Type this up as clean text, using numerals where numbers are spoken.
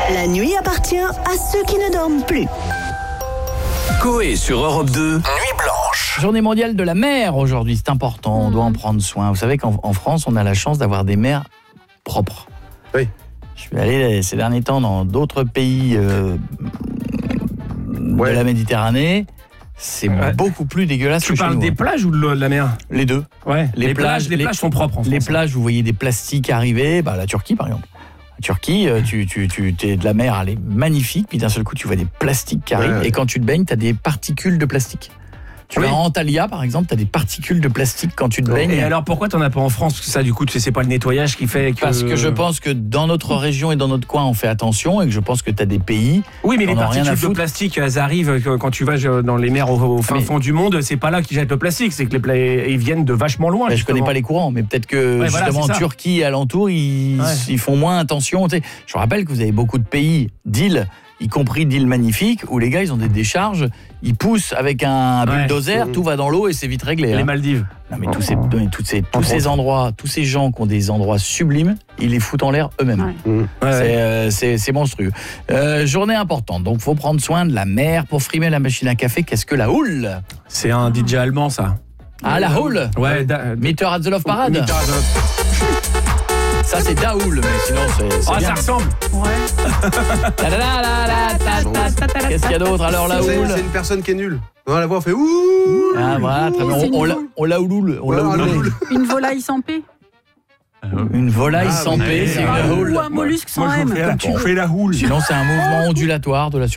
La nuit appartient à ceux qui ne dorment plus. Coé sur Europe 2, Nuit Blanche. Journée mondiale de la mer aujourd'hui, c'est important, on doit en prendre soin. Vous savez qu'en France, on a la chance d'avoir des mers propres. Oui. Je suis allé ces derniers temps dans d'autres pays de la Méditerranée. C'est beaucoup plus dégueulasse que chez nous. Tu parles des plages ou de la mer ? Les deux. Ouais. Les plages sont propres en France. Les plages, vous voyez des plastiques arriver, la Turquie par exemple. La Turquie, tu es de la mer, elle est magnifique, puis d'un seul coup tu vois des plastiques qui arrivent, et quand tu te baignes, tu as des particules de plastique. Tu vas en Antalya, par exemple, tu as des particules de plastique quand tu te baignes. Et alors, pourquoi t'en as pas en France ? Parce que ça, du coup, c'est pas le nettoyage qui fait que... Parce que je pense que dans notre région et dans notre coin, on fait attention, et que je pense que tu as des pays... Oui, mais les particules de plastique, elles arrivent quand tu vas dans les mers au fin fond du monde, c'est pas là qu'ils jettent le plastique, c'est que ils viennent de vachement loin. Je connais pas les courants, mais peut-être que justement en Turquie et alentour, ils font moins attention. Tu sais, je vous rappelle que vous avez beaucoup de pays, d'îles, y compris d'îles magnifiques, où les gars, ils ont des décharges, ils poussent avec un bulldozer, tout va dans l'eau et c'est vite réglé. Les Maldives. Non, mais tous ces endroits, tous ces gens qui ont des endroits sublimes, ils les foutent en l'air eux-mêmes. C'est monstrueux. Journée importante, donc faut prendre soin de la mer pour frimer la machine à café. Qu'est-ce que la houle ? C'est un DJ allemand, ça. Ah, la houle ? Ouais. Meter at the Love Parade ? Ça c'est Daoul, mais sinon c'est bien. Ça ressemble. Qu'est-ce qu'il y a d'autre alors, la houle ? C'est une personne qui est nulle. On la voix, on fait ouh. Ah voilà, très bien. On la houloule. Une volaille sans paix. Une volaille sans paix, c'est une houle. Ou un mollusque sans M. Tu fais la houle. Sinon c'est un mouvement ondulatoire de la